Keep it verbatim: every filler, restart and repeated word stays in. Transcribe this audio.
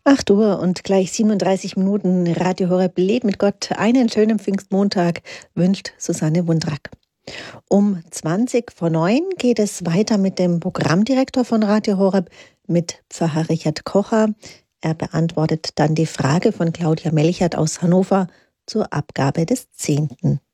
acht Uhr und gleich siebenunddreißig Minuten. Radio Horeb lebt mit Gott. Einen schönen Pfingstmontag wünscht Susanne Wundrack. Um zwanzig vor neun geht es weiter mit dem Programmdirektor von Radio Horeb, mit Pfarrer Richard Kocher. Er beantwortet dann die Frage von Claudia Melchert aus Hannover zur Abgabe des Zehnten.